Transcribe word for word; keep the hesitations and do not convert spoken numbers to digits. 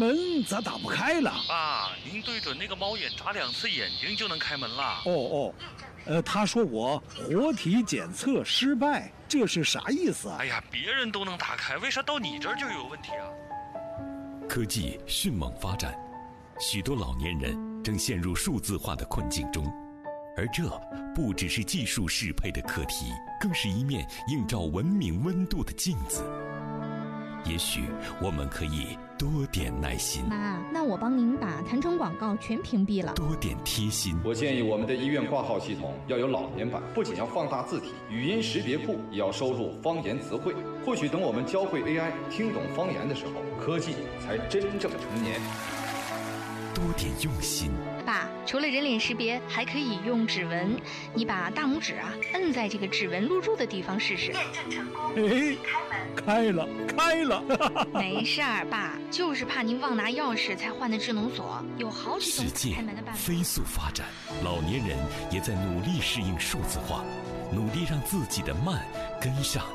门咋打不开了？ 爸，您对准那个猫眼眨两次眼睛就能开门啦。 哦哦，呃，他说我活体检测失败，这是啥意思啊？ 哎呀，别人都能打开，为啥到你这儿就有问题啊？ 科技迅猛发展，许多老年人正陷入数字化的困境中，而这不只是技术适配的课题，更是一面映照文明温度的镜子。也许我们可以多点耐心， 妈，那我帮您把弹窗广告全屏蔽了。 多点贴心。 我建议我们的医院挂号系统要有老年版，不仅要放大字体，语音识别库也要收录方言词汇。或许等我们教会 A I 听懂方言的时候，科技才真正成年。 多点用心。 爸，除了人脸识别，还可以用指纹。你把大拇指啊摁在这个指纹录入的地方试试。 验证成功， 哎， 开门。 开了，开了！ 没事儿，爸，就是怕您忘拿钥匙才换的智能锁，有好几种世界开门的办法。 飞速发展，老年人也在努力适应数字化，努力让自己的慢跟上。